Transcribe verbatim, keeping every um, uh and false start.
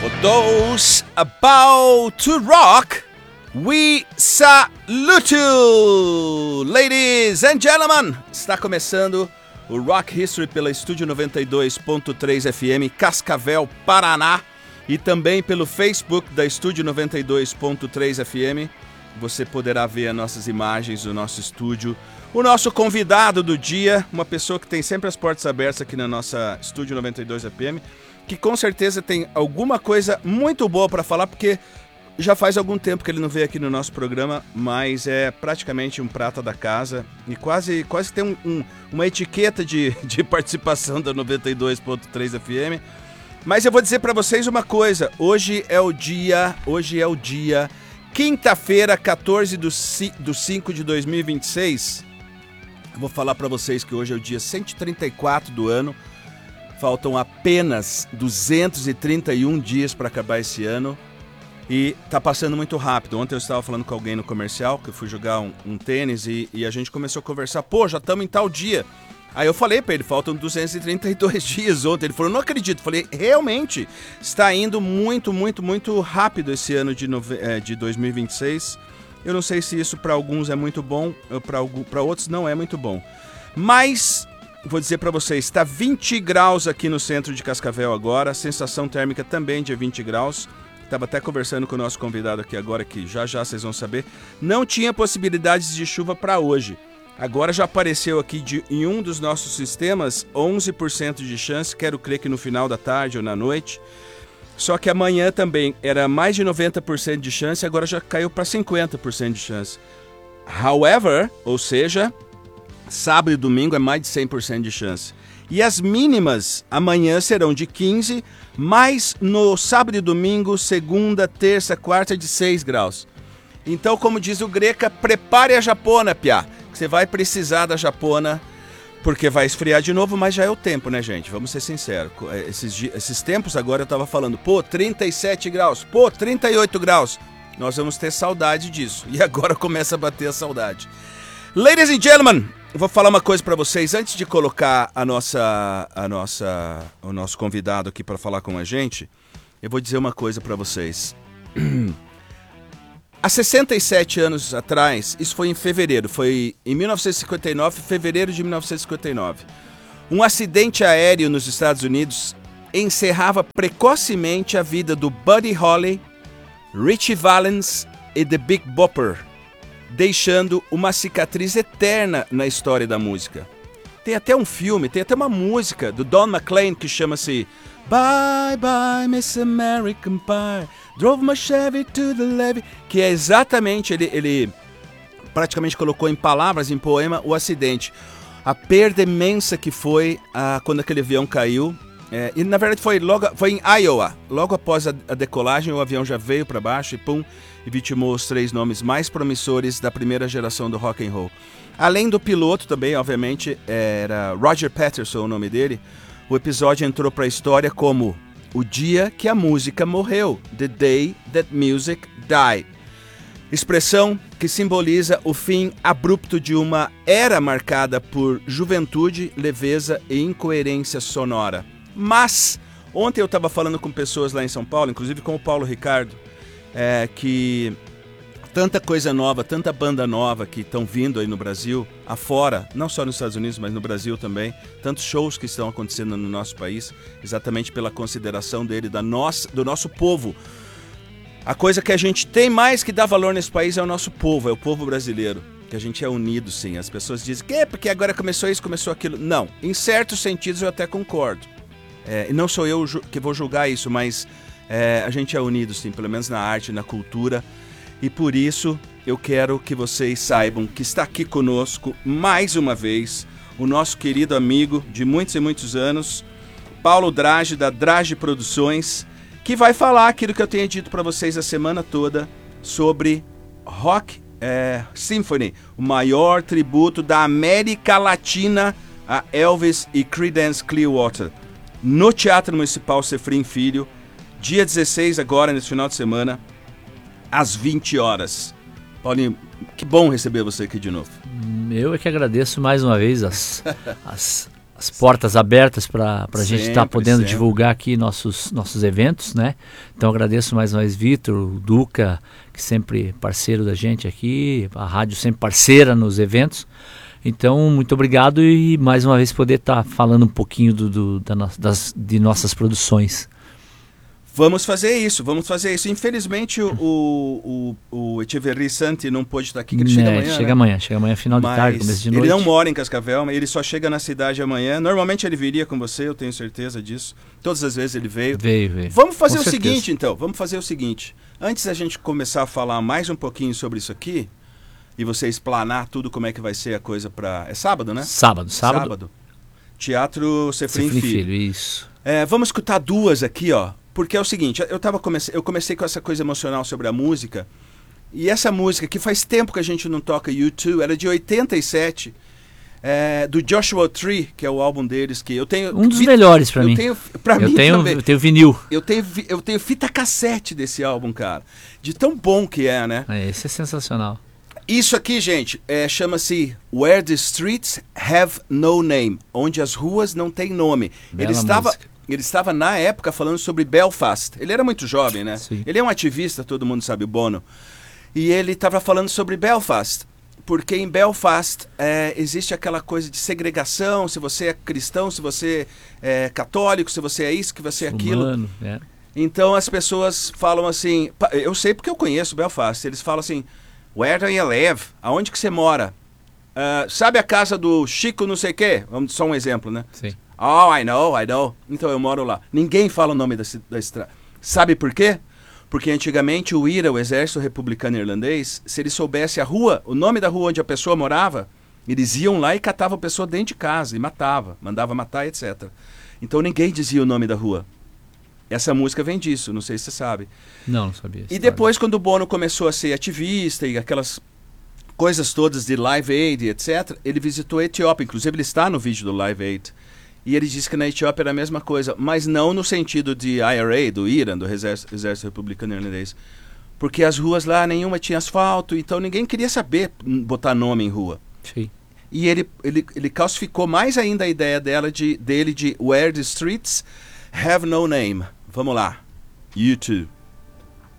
For those about to rock, we salute you! Ladies and gentlemen, está começando o Rock History pela Estúdio noventa e dois ponto três F M, Cascavel, Paraná, e também pelo Facebook da Estúdio noventa e dois ponto três F M. Você poderá ver as nossas imagens do nosso estúdio. O nosso convidado do dia, uma pessoa que tem sempre as portas abertas aqui na nossa Estúdio noventa e dois F M, que com certeza tem alguma coisa muito boa para falar, porque já faz algum tempo que ele não veio aqui no nosso programa, mas é praticamente um prata da casa e quase, quase tem um, um, uma etiqueta de, de participação da noventa e dois ponto três F M. Mas eu vou dizer para vocês uma coisa, hoje é o dia, hoje é o dia, quinta-feira, quatorze de cinco de dois mil e vinte e seis. Eu vou falar para vocês que hoje é o dia cento e trinta e quatro do ano. Faltam apenas duzentos e trinta e um dias para acabar esse ano. E tá passando muito rápido. Ontem eu estava falando com alguém no comercial, que eu fui jogar um, um tênis e, e a gente começou a conversar. Pô, já estamos em tal dia. Aí eu falei para ele, faltam duzentos e trinta e dois dias ontem. Ele falou, não acredito. Eu falei, realmente, está indo muito, muito, muito rápido esse ano de, nove... é, de dois mil e vinte e seis. Eu não sei se isso para alguns é muito bom, para outros não é muito bom. Mas, vou dizer para vocês, está vinte graus aqui no centro de Cascavel agora. A sensação térmica também de vinte graus. Estava até conversando com o nosso convidado aqui agora, que já já vocês vão saber. Não tinha possibilidades de chuva para hoje. Agora já apareceu aqui de, em um dos nossos sistemas onze por cento de chance, quero crer que no final da tarde ou na noite. Só que amanhã também era mais de noventa por cento de chance, agora já caiu para cinquenta por cento de chance. However, ou seja, sábado e domingo é mais de cem por cento de chance. E as mínimas amanhã serão de quinze, mas no sábado e domingo, segunda, terça, quarta, de seis graus. Então, como diz o Greca, prepare a japona, piá. Você vai precisar da japona, porque vai esfriar de novo, mas já é o tempo, né, gente? Vamos ser sinceros. Esses, esses tempos agora eu tava falando, pô, trinta e sete graus, pô, trinta e oito graus. Nós vamos ter saudade disso. E agora começa a bater a saudade. Ladies and gentlemen, eu vou falar uma coisa para vocês antes de colocar a nossa, a nossa, o nosso convidado aqui para falar com a gente. Eu vou dizer uma coisa para vocês. Há sessenta e sete anos atrás, isso foi em fevereiro, foi em mil novecentos e cinquenta e nove, fevereiro de mil novecentos e cinquenta e nove. Um acidente aéreo nos Estados Unidos encerrava precocemente a vida do Buddy Holly, Ritchie Valens e The Big Bopper, deixando uma cicatriz eterna na história da música. Tem até um filme, tem até uma música do Don McLean que chama-se Bye Bye Miss American Pie, Drove my Chevy to the levee, que é exatamente, ele, ele praticamente colocou em palavras, em poema, o acidente. A perda imensa que foi ah, quando aquele avião caiu. É, e na verdade foi, logo, foi em Iowa. Logo após a, a decolagem, o avião já veio para baixo e pum, e vitimou os três nomes mais promissores da primeira geração do rock and roll. Além do piloto também, obviamente, era Roger Patterson o nome dele. O episódio entrou para a história como o dia que a música morreu, The Day That Music Died. Expressão que simboliza o fim abrupto de uma era marcada por juventude, leveza e incoerência sonora. Mas, ontem eu estava falando com pessoas lá em São Paulo, inclusive com o Paulo Ricardo, é, que tanta coisa nova, tanta banda nova que estão vindo aí no Brasil, afora, não só nos Estados Unidos, mas no Brasil também, tantos shows que estão acontecendo no nosso país, exatamente pela consideração dele, da nossa, do nosso povo. A coisa que a gente tem mais que dar valor nesse país é o nosso povo, é o povo brasileiro, que a gente é unido, sim. As pessoas dizem que é porque agora começou isso, começou aquilo. Não, em certos sentidos eu até concordo. É, e não sou eu que vou julgar isso, mas é, a gente é unido, sim, pelo menos na arte, na cultura. E por isso eu quero que vocês saibam que está aqui conosco, mais uma vez, o nosso querido amigo de muitos e muitos anos, Paulo Drage, da Drage Produções, que vai falar aquilo que eu tenho dito para vocês a semana toda sobre Rock é, Symphony, o maior tributo da América Latina a Elvis e Creedence Clearwater, no Teatro Municipal Sefrim Filho, dia dezesseis agora, nesse final de semana, às vinte horas. Paulinho, que bom receber você aqui de novo. Eu é que agradeço mais uma vez as, as, as portas abertas para a gente estar tá podendo sempre. divulgar aqui nossos, nossos eventos, né? Então agradeço mais uma vez Vitor, o Duca, que sempre parceiro da gente aqui, a rádio sempre parceira nos eventos. Então, muito obrigado e mais uma vez poder estar tá falando um pouquinho do, do, da no, das, de nossas produções. Vamos fazer isso, vamos fazer isso. Infelizmente o, o, o Echeverri Santi não pôde estar aqui, que ele chega é, amanhã. Chega né? amanhã, chega amanhã, final Mas de tarde, começo de noite. Ele não mora em Cascavel, mas ele só chega na cidade amanhã. Normalmente ele viria com você, eu tenho certeza disso. Todas as vezes ele veio. Veio, veio. Vamos fazer com o certeza. seguinte, então. Vamos fazer o seguinte. Antes da gente começar a falar mais um pouquinho sobre isso aqui, e você explanar tudo como é que vai ser a coisa para... É sábado, né? Sábado, sábado. Sábado. Teatro Cefrim Cefrim Filho. Filho, isso. É, vamos escutar duas aqui, ó. Porque é o seguinte, eu, tava comece... eu comecei com essa coisa emocional sobre a música, e essa música, que faz tempo que a gente não toca U dois, era de oitenta e sete, é, do Joshua Tree, que é o álbum deles, que eu tenho... Um dos vi... melhores pra eu mim. Tenho... Pra eu mim tenho, também. Eu tenho vinil. Eu tenho, vi... eu tenho fita cassete desse álbum, cara. De tão bom que é, né? É, esse é sensacional. Isso aqui, gente, é, chama-se Where the Streets Have No Name, onde as ruas não têm nome. Bela Ele estava... música. Ele estava, na época, falando sobre Belfast. Ele era muito jovem, né? Sim. Ele é um ativista, todo mundo sabe, o Bono. E ele estava falando sobre Belfast. Porque em Belfast é, existe aquela coisa de segregação, se você é cristão, se você é católico, se você é isso, que você é aquilo. Humano, é. Então as pessoas falam assim... Eu sei porque eu conheço Belfast. Eles falam assim, where do you live? Aonde que você mora? Uh, sabe a casa do Chico não sei o quê? Vamos, só um exemplo, né? Sim. Oh, I know, I know. Então eu moro lá. Ninguém fala o nome da, da estrada. Sabe por quê? Porque antigamente o I R A, o Exército Republicano Irlandês, se ele soubesse a rua, o nome da rua onde a pessoa morava, eles iam lá e catavam a pessoa dentro de casa e matava, mandava matar, etcétera. Então ninguém dizia o nome da rua. Essa música vem disso, não sei se você sabe. Não, não sabia. E depois, quando o Bono começou a ser ativista e aquelas coisas todas de Live Aid, etcétera, ele visitou a Etiópia. Inclusive ele está no vídeo do Live Aid. E ele disse que na Etiópia era a mesma coisa, mas não no sentido de I R A, do I R A, do Exército, Exército Republicano Irlandês. Porque as ruas lá, nenhuma tinha asfalto, então ninguém queria saber botar nome em rua. Sim. E ele, ele, ele calcificou mais ainda a ideia dela de, dele de Where the Streets Have No Name. Vamos lá. U dois.